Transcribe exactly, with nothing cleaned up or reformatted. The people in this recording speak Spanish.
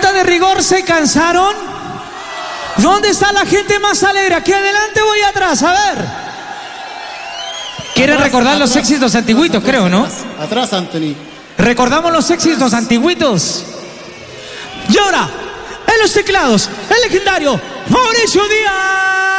pregunta de rigor, ¿se cansaron? ¿Dónde está la gente más alegre? ¿Aquí adelante o ahí atrás? A ver. ¿Quieren recordar los éxitos antiguitos, creo, no? Atrás, Anthony. Recordamos los éxitos antiguitos. Y ahora, en los teclados, el legendario Mauricio Díaz.